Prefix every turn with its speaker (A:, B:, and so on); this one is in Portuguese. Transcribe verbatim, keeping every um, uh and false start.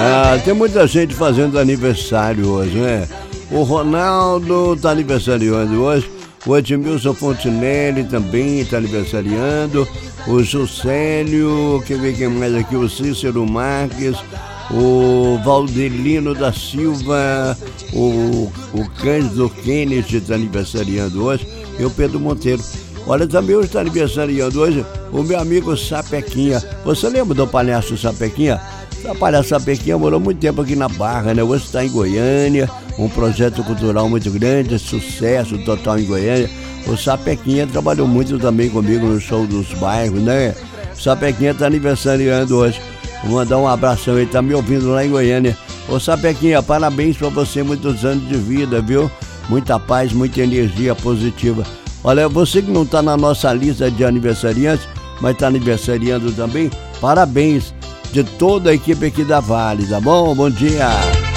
A: Ah, tem muita gente fazendo aniversário hoje, né? O Ronaldo tá aniversariando hoje. O Edmilson Fontinelli também tá aniversariando. O Juscelio, quer ver quem mais aqui? O Cícero Marques. O Valdelino da Silva. O, o Cândido Kennedy tá aniversariando hoje. E o Pedro Monteiro. Olha, também hoje está aniversariando hoje o meu amigo Sapequinha. Você lembra do palhaço Sapequinha? O palhaço Sapequinha morou muito tempo aqui na Barra, né? Hoje está em Goiânia, um projeto cultural muito grande, sucesso total em Goiânia. O Sapequinha trabalhou muito também comigo no show dos bairros, né? O Sapequinha está aniversariando hoje. Vou mandar um abração, ele está me ouvindo lá em Goiânia. Ô Sapequinha, parabéns para você, muitos anos de vida, viu? Muita paz, muita energia positiva. Olha, você que não está na nossa lista de aniversariantes, mas está aniversariando também, parabéns de toda a equipe aqui da Vale, tá bom? Bom dia!